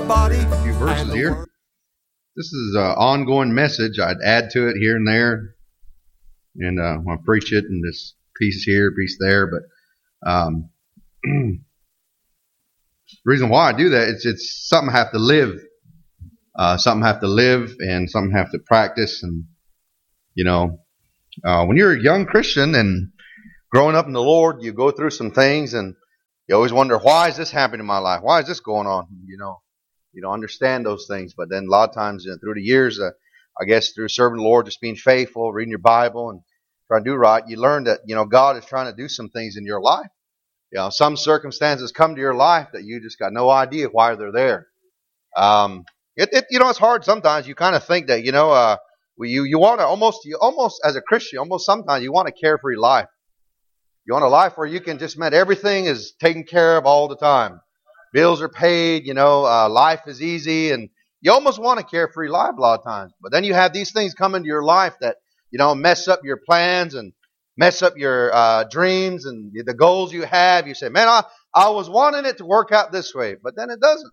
body. A few verses here. This is an ongoing message. I'd add to it here and there, and I preach it in this piece here, piece there. But the reason why I do that is it's something I have to live. Something I have to live, and something I have to practice. And when you're a young Christian and growing up in the Lord, you go through some things, and you always wonder, why is this happening in my life? Why is this going on? You don't understand those things. But then a lot of times through the years, I guess through serving the Lord, just being faithful, reading your Bible, and trying to do right, you learn that, God is trying to do some things in your life. Some circumstances come to your life that you just got no idea why they're there. It's hard sometimes. You kind of think that, you want to almost as a Christian, sometimes you want a carefree life. You want a life where you can just, everything is taken care of all the time. Bills are paid, life is easy, and you almost want a carefree life a lot of times. But then you have these things come into your life that, mess up your plans and mess up your dreams and the goals you have. You say, man, I was wanting it to work out this way, but then it doesn't.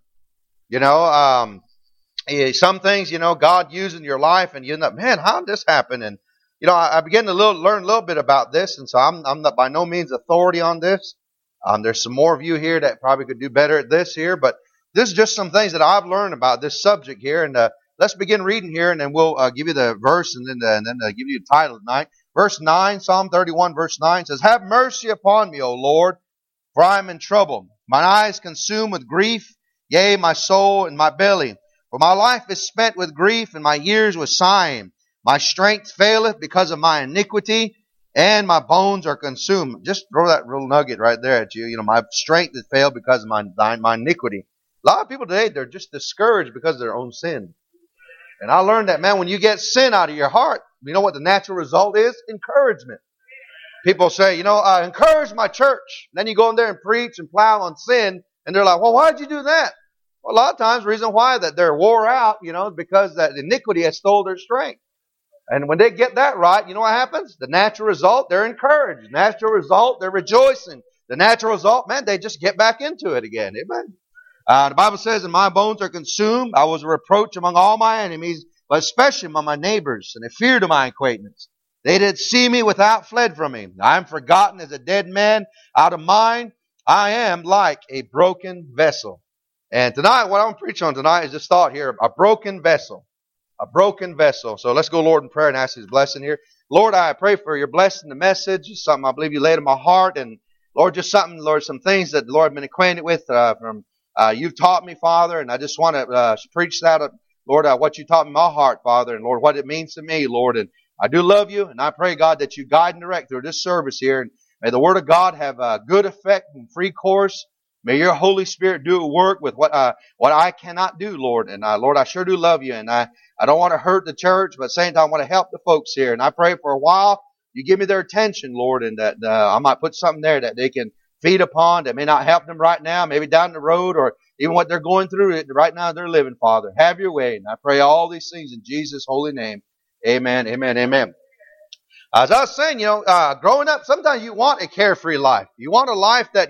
Some things, God used in your life, and you end up, man, how did this happen? And I began to learn a little bit about this, and so I'm not by no means authority on this. There's some more of you here that probably could do better at this here, but this is just some things that I've learned about this subject here. And let's begin reading here, and then we'll give you the verse, and then give you the title tonight. Verse 9, Psalm 31, verse 9 says, "Have mercy upon me, O Lord, for I am in trouble. Mine eyes consumed with grief, yea, my soul and my belly. For my life is spent with grief, and my years with sighing. My strength faileth because of my iniquity, and my bones are consumed." Just throw that little nugget right there at you. My strength has failed because of my iniquity. A lot of people today, they're just discouraged because of their own sin. And I learned that, man, when you get sin out of your heart, you know what the natural result is? Encouragement. People say, I encourage my church. Then you go in there and preach and plow on sin, and they're like, well, why'd you do that? Well, a lot of times the reason why that they're wore out, because that iniquity has stole their strength. And when they get that right, you know what happens? The natural result, they're encouraged. The natural result, they're rejoicing. The natural result, man, they just get back into it again. Amen. The Bible says, "And my bones are consumed. I was a reproach among all my enemies, but especially among my neighbors, and a fear to my acquaintance. They that see me without fled from me. I am forgotten as a dead man out of mind. I am like a broken vessel." And tonight, what I'm going to preach on tonight is this thought here, a broken vessel. A broken vessel. So let's go, Lord, in prayer and ask His blessing here. Lord, I pray for your blessing, the message. It's something I believe you laid in my heart. And Lord, just something, Lord, some things that the Lord has been acquainted with from you've taught me, Father. And I just want to preach that, Lord, what you taught me in my heart, Father. And Lord, what it means to me, Lord. And I do love you. And I pray, God, that you guide and direct through this service here. And may the Word of God have a good effect and free course. May your Holy Spirit do a work with what I cannot do, Lord. And Lord, I sure do love you. And I don't want to hurt the church, but at the same time, I want to help the folks here. And I pray for a while, you give me their attention, Lord, and that I might put something there that they can feed upon that may not help them right now, maybe down the road, or even what they're going through right now they're living, Father. Have your way. And I pray all these things in Jesus' holy name. Amen, amen, amen. As I was saying, growing up, sometimes you want a carefree life. You want a life that,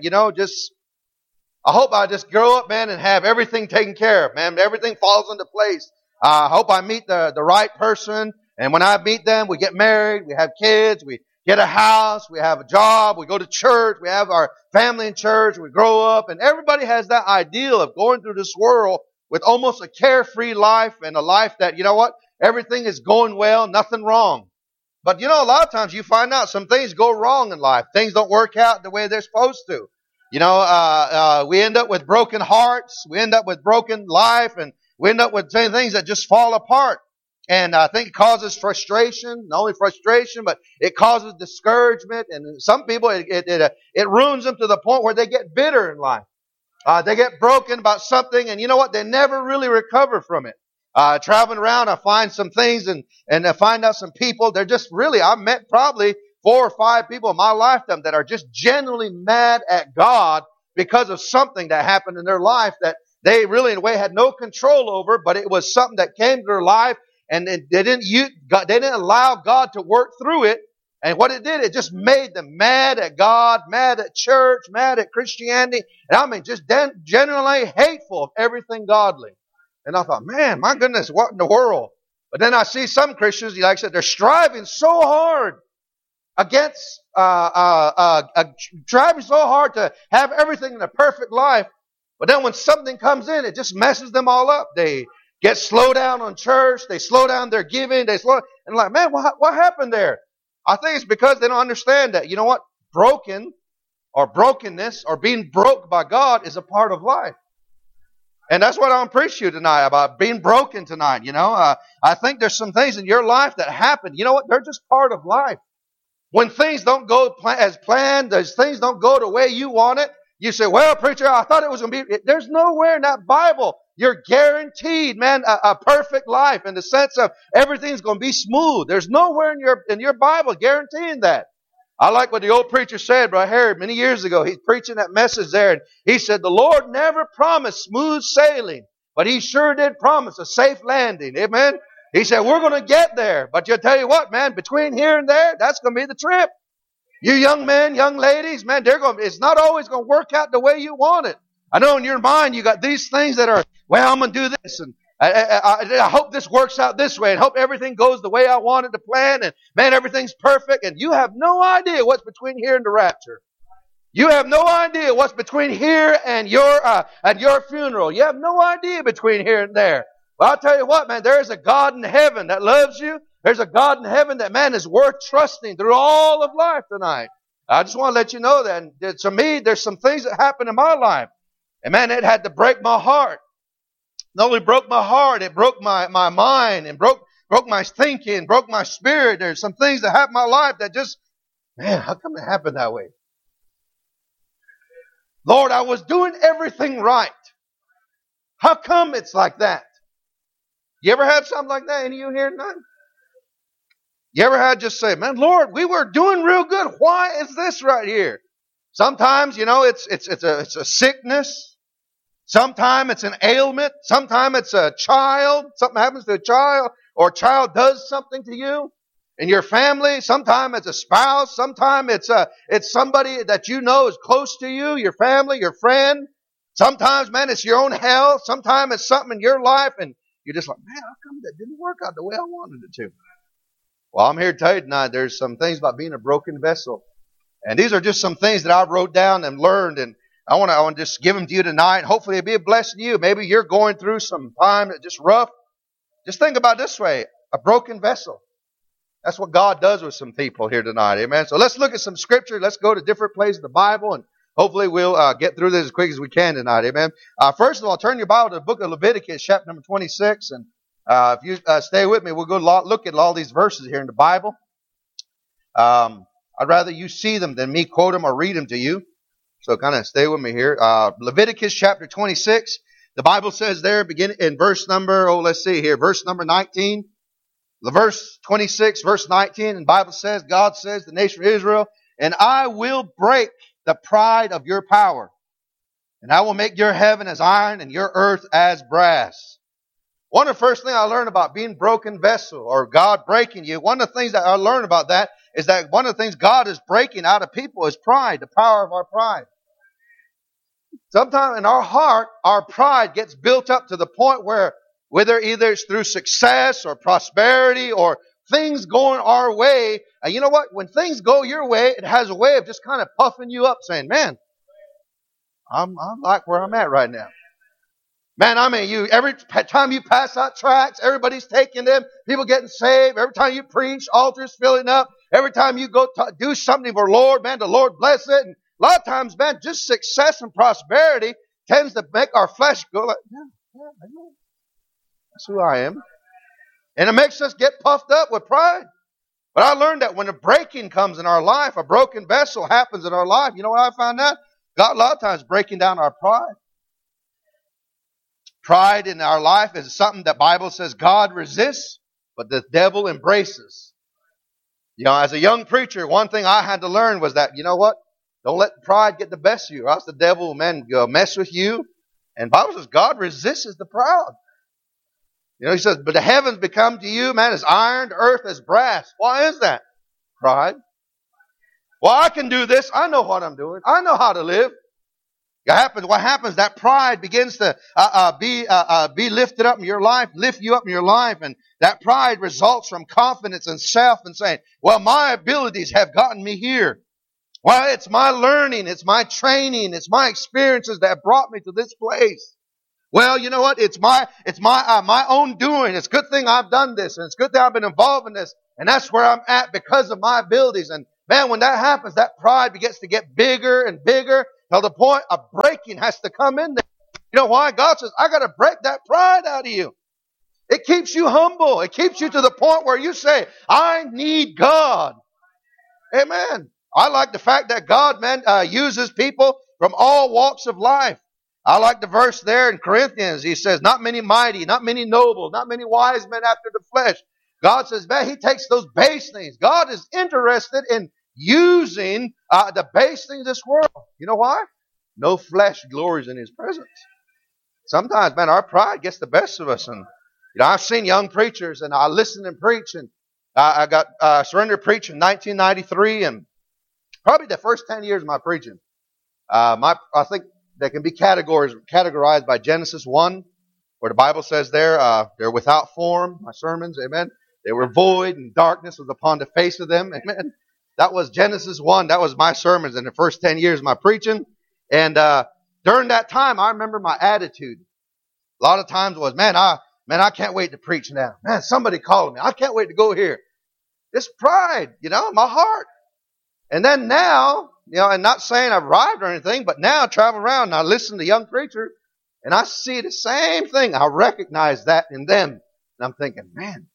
I hope I just grow up, man, and have everything taken care of, man. Everything falls into place. I hope I meet the right person. And when I meet them, we get married, we have kids, we get a house, we have a job, we go to church, we have our family in church, we grow up. And everybody has that ideal of going through this world with almost a carefree life and a life that, everything is going well, nothing wrong. But, a lot of times you find out some things go wrong in life. Things don't work out the way they're supposed to. We end up with broken hearts. We end up with broken life, and we end up with things that just fall apart. And I think it causes frustration, not only frustration, but it causes discouragement. And some people, it ruins them to the point where they get bitter in life. They get broken about something, and you know what? They never really recover from it. Traveling around, I find some things and I find out some people, they're just really, I've met probably 4 or 5 people in my lifetime that are just genuinely mad at God because of something that happened in their life that they really in a way had no control over, but it was something that came to their life, and they didn't allow God to work through it, And what it did, it just made them mad at God, mad at church, mad at Christianity. And I mean, just genuinely hateful of everything godly. And I thought, man, my goodness, what in the world? But then I see some Christians, like I said, they're striving so hard against, striving so hard to have everything in a perfect life. But then when something comes in, it just messes them all up. They get slowed down on church. They slow down their giving. And like, man, what happened there? I think it's because they don't understand that, you know what? Broken or brokenness or being broke by God is a part of life. And that's what I'm preaching to you tonight, about being broken tonight. You know, I think there's some things in your life that happen. You know what? They're just part of life. When things don't go as planned, as things don't go the way you want it, you say, well, preacher, I thought it was going to be. There's nowhere in that Bible you're guaranteed, man, a perfect life in the sense of everything's going to be smooth. There's nowhere in your Bible guaranteeing that. I like what the old preacher said, Brother Harry, many years ago. He's preaching that message there, and he said, the Lord never promised smooth sailing, but He sure did promise a safe landing. Amen? He said, we're going to get there, but I'll tell you what, man, between here and there, that's going to be the trip. You young men, young ladies, man, it's not always going to work out the way you want it. I know in your mind you got these things that are, well, I'm going to do this, and I hope this works out this way, and hope everything goes the way I wanted to plan, and man, everything's perfect, and you have no idea what's between here and the rapture. You have no idea what's between here and your funeral. You have no idea between here and there. Well, I'll tell you what, man, there is a God in heaven that loves you. There's a God in heaven that, man, is worth trusting through all of life tonight. I just want to let you know that. And to me, there's some things that happened in my life. And man, it had to break my heart. Not only broke my heart, it broke my mind and broke my thinking, broke my spirit. There's some things that happened in my life that just, man, how come it happened that way? Lord, I was doing everything right. How come it's like that? You ever had something like that? Any of you here tonight? You ever had just say, man, Lord, we were doing real good. Why is this right here? Sometimes, you know, it's a sickness. Sometimes it's an ailment. Sometimes it's a child. Something happens to a child, or a child does something to you in your family. Sometimes it's a spouse. Sometimes it's somebody that you know is close to you, your family, your friend. Sometimes, man, it's your own health. Sometimes it's something in your life, and you're just like, man, how come that didn't work out the way I wanted it to? Well, I'm here to tell you tonight, there's some things about being a broken vessel. And these are just some things that I wrote down and learned, and I want to just give them to you tonight. Hopefully it'll be a blessing to you. Maybe you're going through some time that's just rough. Just think about it this way, a broken vessel. That's what God does with some people here tonight. Amen. So let's look at some scripture. Let's go to different places in the Bible, and hopefully we'll get through this as quick as we can tonight. Amen. First of all, turn your Bible to the book of Leviticus, chapter number 26. And if you stay with me, we'll go look at all these verses here in the Bible. I'd rather you see them than me quote them or read them to you. So kind of stay with me here. Leviticus chapter 26. The Bible says there, beginning in verse number, verse number 19. The verse 26, verse 19, and the Bible says, God says, the nation of Israel, and I will break the pride of your power, and I will make your heaven as iron and your earth as brass. One of the first things I learned about being broken vessel, or God breaking you, one of the things that I learned about that is that one of the things God is breaking out of people is pride, the power of our pride. Sometimes in our heart, our pride gets built up to the point where whether either it's through success or prosperity or things going our way. And you know what? When things go your way, it has a way of just kind of puffing you up saying, man, I like where I'm at right now. Man, I mean, every time you pass out tracts, everybody's taking them, people getting saved. Every time you preach, altars filling up. Every time you go do something for the Lord, man, the Lord bless it. And a lot of times, man, just success and prosperity tends to make our flesh go like, yeah, I know. That's who I am. And it makes us get puffed up with pride. But I learned that when a breaking comes in our life, a broken vessel happens in our life. You know what I found out? God a lot of times breaking down our pride. Pride in our life is something that the Bible says God resists, but the devil embraces. You know, as a young preacher, one thing I had to learn was that, you know what? Don't let pride get the best of you, or else the devil will, man, go mess with you. And the Bible says God resists the proud. You know, he says, but the heavens become to you, man, as iron, earth as brass. Why is that? Pride. Well, I can do this. I know what I'm doing. I know how to live. What happens? That pride begins to be lifted up in your life, lift you up in your life, and that pride results from confidence and self and saying, well, my abilities have gotten me here. Well, it's my learning, it's my training, it's my experiences that have brought me to this place. Well, you know what? It's my own doing. It's a good thing I've done this, and it's a good thing I've been involved in this, and that's where I'm at because of my abilities. And man, when that happens, that pride begins to get bigger and bigger till the point of breaking has to come in there. You know why? God says, I got to break that pride out of you. It keeps you humble. It keeps you to the point where you say, I need God. Amen. I like the fact that God, uses people from all walks of life. I like the verse there in Corinthians. He says, not many mighty, not many noble, not many wise men after the flesh. God says, man, He takes those base things. God is interested in using the base things of this world. You know why? No flesh glories in His presence. Sometimes, man, our pride gets the best of us. And I've seen young preachers, and I listen and preach. And I got surrendered preach in 1993, and probably the first 10 years of my preaching. I think they can be categorized by Genesis 1, where the Bible says they're without form, my sermons, amen. They were void, and darkness was upon the face of them, amen. That was Genesis 1. That was my sermons in the first 10 years of my preaching. And during that time, I remember my attitude. A lot of times was, I can't wait to preach now. Man, somebody called me. I can't wait to go here. This pride, in my heart. And then now, and not saying I've arrived or anything, but now I travel around and I listen to young preachers and I see the same thing. I recognize that in them. And I'm thinking, man,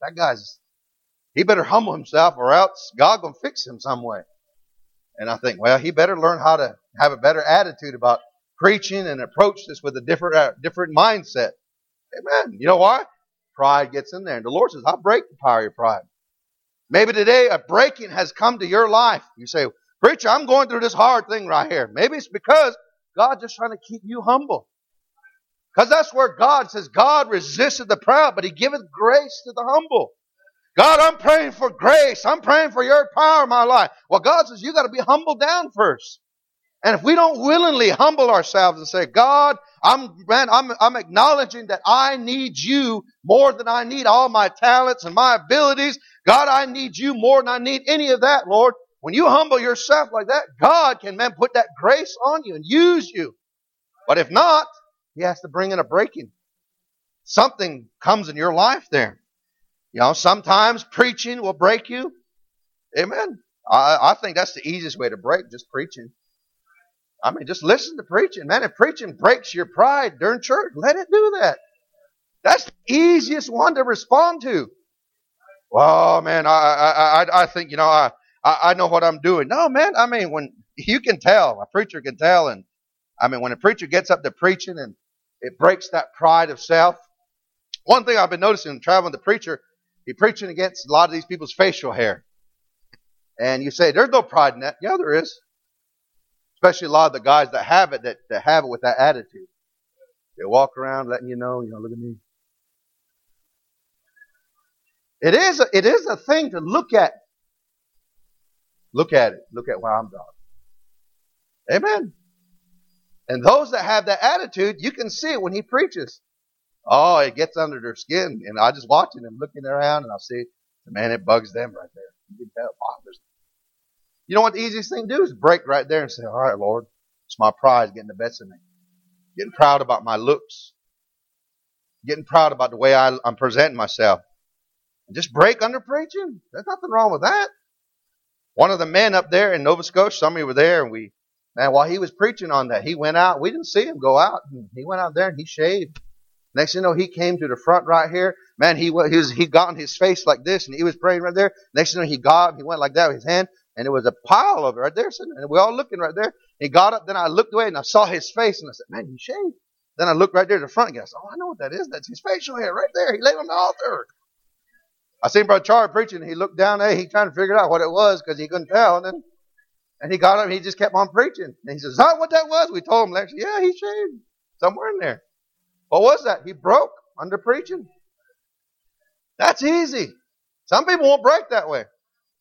he better humble himself or else God gonna fix him some way. And I think, well, he better learn how to have a better attitude about preaching and approach this with a different mindset. Amen. You know why? Pride gets in there. And the Lord says, I'll break the power of your pride. Maybe today a breaking has come to your life. You say, preacher, I'm going through this hard thing right here. Maybe it's because God's just trying to keep you humble. Because that's where God says, God resisted the proud, but He giveth grace to the humble. God, I'm praying for grace. I'm praying for your power in my life. Well, God says, you got to be humbled down first. And if we don't willingly humble ourselves and say, God, I'm acknowledging that I need you more than I need all my talents and my abilities. God, I need you more than I need any of that, Lord. When you humble yourself like that, God can, put that grace on you and use you. But if not, He has to bring in a breaking. Something comes in your life there. Sometimes preaching will break you. Amen. I think that's the easiest way to break, just preaching. Just listen to preaching. Man, if preaching breaks your pride during church, let it do that. That's the easiest one to respond to. Well, man, I think, I know what I'm doing. No, man, when you can tell, a preacher can tell. And when a preacher gets up to preaching and it breaks that pride of self. One thing I've been noticing traveling the preacher, he's preaching against a lot of these people's facial hair. And you say, there's no pride in that. Yeah, there is. Especially a lot of the guys that have it with that attitude. They walk around letting you know, look at me. It is a thing to look at. Look at it. Look at why I'm God. Amen. And those that have that attitude, you can see it when he preaches. Oh, it gets under their skin. And I just watching them looking around and I see, man, it bugs them right there. You can tell it bothers them. You know what the easiest thing to do is break right there and say, all right, Lord, it's my pride getting the best of me. Getting proud about my looks. Getting proud about the way I'm presenting myself. And just break under preaching. There's nothing wrong with that. One of the men up there in Nova Scotia, some of you were there, and while he was preaching on that, he went out. We didn't see him go out. He went out there and he shaved. Next thing you know, he came to the front right here. Man, he got on his face like this, and he was praying right there. Next thing you know, he went like that with his hand, and there was a pile of it right there, and we're all looking right there. He got up, then I looked away, and I saw his face, and I said, man, he shaved. Then I looked right there to the front again. I said, oh, I know what that is. That's his facial hair right there. He laid on the altar. I seen Brother Charlie preaching, and he looked down there. He trying to figure out what it was because he couldn't tell. And he got up, and he just kept on preaching. And he says, is that what that was? We told him, actually, yeah, he shaved somewhere in there. What was that? He broke under preaching. That's easy. Some people won't break that way.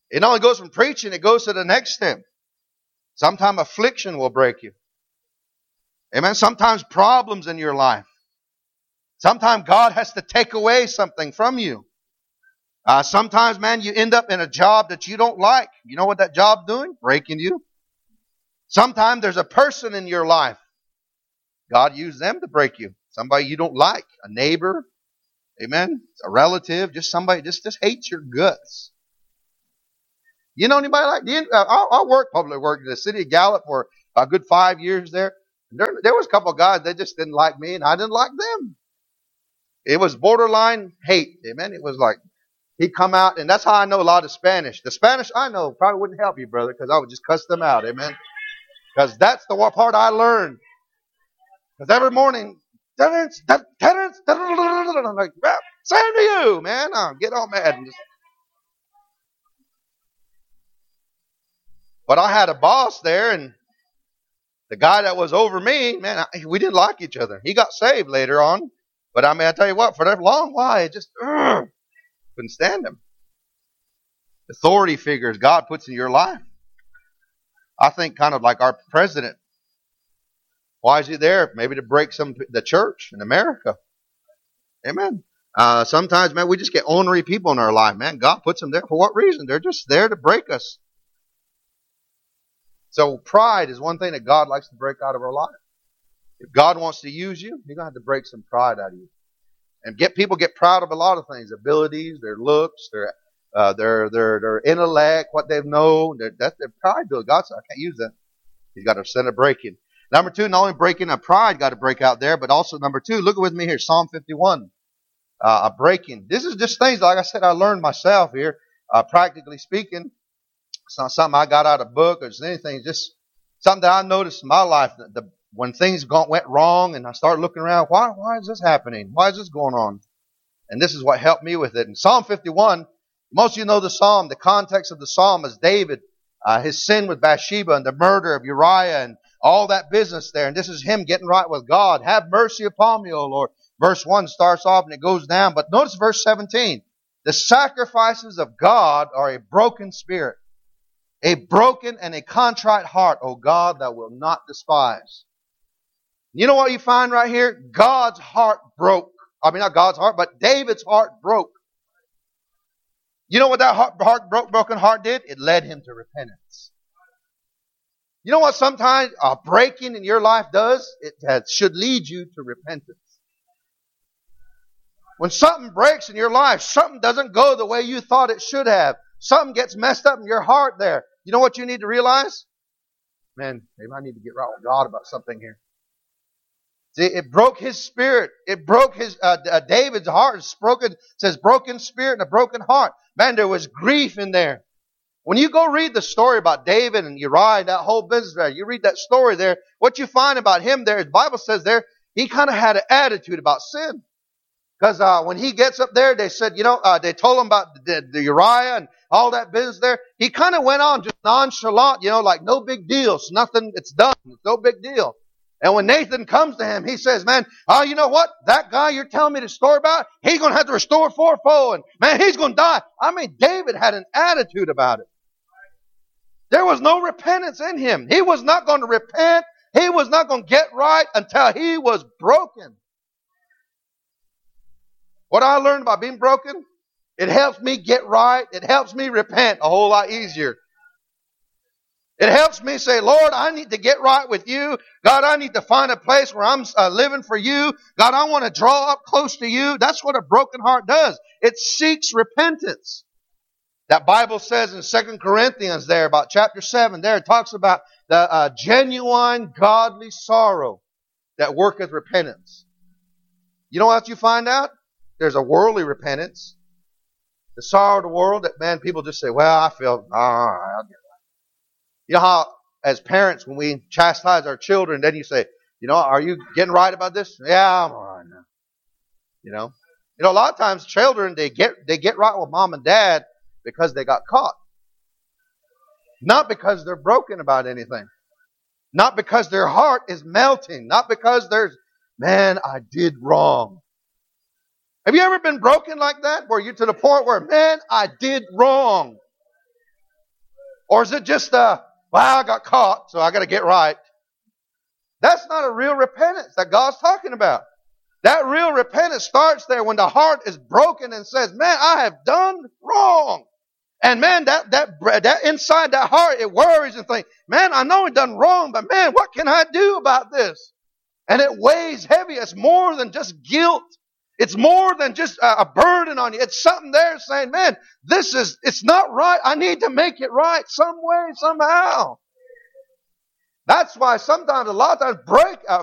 It only goes from preaching, it goes to the next step. Sometimes affliction will break you. Amen. Sometimes problems in your life. Sometimes God has to take away something from you. Sometimes, man, you end up in a job that you don't like. You know what that job's doing? Breaking you. Sometimes there's a person in your life. God used them to break you. Somebody you don't like. A neighbor. Amen. A relative. Just somebody just hates your guts. You know anybody like that? I worked in the city of Gallup for a good 5 years there. There was a couple of guys, they just didn't like me and I didn't like them. It was borderline hate. Amen. It was like, he'd come out, and that's how I know a lot of Spanish. The Spanish I know probably wouldn't help you, brother, because I would just cuss them out. Amen. Because that's the part I learned. Because every morning, Terrence, I'm like, well, same to you, man. I'll get all mad. But I had a boss there, and the guy that was over me, man, we didn't like each other. He got saved later on. But I mean, I tell you what, for that long while, I just couldn't stand him. Authority figures God puts in your life. I think kind of like our president. Why is he there? Maybe to break the church in America. Amen. Sometimes, man, we just get ornery people in our life, man. God puts them there for what reason? They're just there to break us. So pride is one thing that God likes to break out of our life. If God wants to use you, He's going to have to break some pride out of you. And people get proud of a lot of things: abilities, their looks, their intellect, what they've known. That's their pride. God said, I can't use that. He's got to send a breaking. Number two, not only breaking of pride got to break out there, but also number two, look with me here, Psalm 51. A breaking. This is just things, like I said, I learned myself here, practically speaking. It's not something I got out of a book or just anything. Just something that I noticed in my life. When things went wrong and I started looking around, why is this happening? Why is this going on? And this is what helped me with it. In Psalm 51, most of you know the psalm. The context of the psalm is David, his sin with Bathsheba and the murder of Uriah and all that business there. And this is him getting right with God. Have mercy upon me, O Lord. Verse 1 starts off and it goes down. But notice verse 17. The sacrifices of God are a broken spirit, a broken and a contrite heart, O God, that will not despise. You know what you find right here? God's heart broke. I mean, not God's heart, but David's heart broke. You know what that broken heart did? It led him to repentance. You know what sometimes a breaking in your life does? It should lead you to repentance. When something breaks in your life, something doesn't go the way you thought it should have. Something gets messed up in your heart there. You know what you need to realize? Man, maybe I need to get right with God about something here. See, it broke his spirit. It broke David's heart. It says broken spirit and a broken heart. Man, there was grief in there. When you go read the story about David and Uriah, that whole business there, you read that story there, what you find about him there, the Bible says there, he kind of had an attitude about sin. Because when he gets up there, they said, they told him about the Uriah and all that business there. He kind of went on just nonchalant, like no big deal. It's nothing, it's done. It's no big deal. And when Nathan comes to him, he says, man, you know what? That guy you're telling me the story about, he's going to have to restore fourfold. And man, he's going to die. I mean, David had an attitude about it. There was no repentance in him. He was not going to repent. He was not going to get right until he was broken. What I learned about being broken, it helps me get right. It helps me repent a whole lot easier. It helps me say, Lord, I need to get right with you. God, I need to find a place where I'm living for you. God, I want to draw up close to you. That's what a broken heart does. It seeks repentance. That Bible says in 2 Corinthians there, about chapter 7 there, it talks about the genuine godly sorrow that worketh repentance. You know what you find out? There's a worldly repentance. The sorrow of the world that, man, people just say, well, I feel, all right, I'll get right. You know how, as parents, when we chastise our children, then you say, are you getting right about this? Yeah, I'm all right now. A lot of times children, they get right with mom and dad because they got caught. Not because they're broken about anything. Not because their heart is melting. Not because man, I did wrong. Have you ever been broken like that? Where you're to the point where, man, I did wrong. Or is it just, well, I got caught, so I got to get right? That's not a real repentance that God's talking about. That real repentance starts there when the heart is broken and says, man, I have done wrong. And man, that inside that heart, it worries and thinks, man, I know I've done wrong, but man, what can I do about this? And it weighs heavy. It's more than just guilt. It's more than just a burden on you. It's something there saying, man, it's not right. I need to make it right some way, somehow. That's why sometimes, a lot of times,